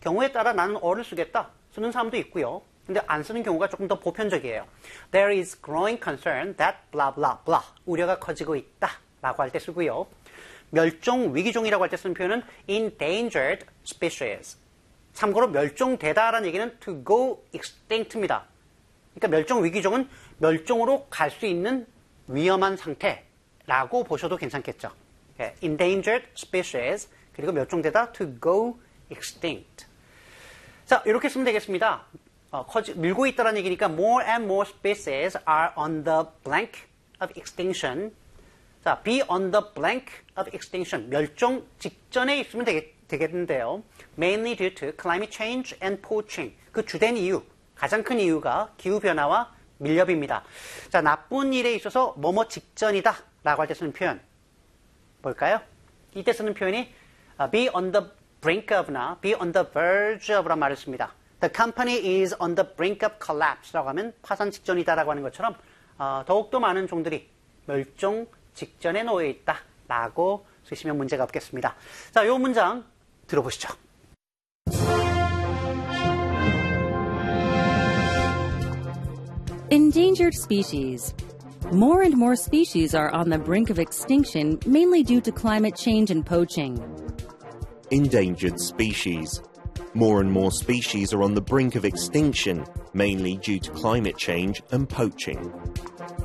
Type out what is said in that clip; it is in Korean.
경우에 따라 나는 or를 쓰겠다 쓰는 사람도 있고요. 근데 안 쓰는 경우가 조금 더 보편적이에요. There is growing concern that blah blah blah. 우려가 커지고 있다 라고 할 때 쓰고요. 멸종 위기종이라고 할 때 쓰는 표현은 endangered species. 참고로 멸종되다라는 얘기는 to go extinct입니다. 그러니까 멸종 위기종은 멸종으로 갈 수 있는 위험한 상태라고 보셔도 괜찮겠죠. endangered species 그리고 멸종되다 to go extinct. 자, 이렇게 쓰면 되겠습니다. 밀고 있다라는 얘기니까 more and more species are on the brink of extinction. 자, be on the brink of extinction. 멸종 직전에 있으면 되겠는데요. Mainly due to climate change and poaching. 그 주된 이유, 가장 큰 이유가 기후변화와 밀렵입니다. 자, 나쁜 일에 있어서 뭐뭐 직전이다 라고 할 때 쓰는 표현 뭘까요? 이때 쓰는 표현이 be on the brink of나 be on the verge of란 말을 씁니다. The company is on the brink of collapse 라고 하면 파산 직전이다 라고 하는 것처럼 더욱더 많은 종들이 멸종 직전에 놓여 있다 라고 쓰시면 문제가 없겠습니다. 자, 이 문장 들어보시죠. Endangered species. More and more species are on the brink of extinction, mainly due to climate change and poaching. Endangered species. More and more species are on the brink of extinction, mainly due to climate change and poaching.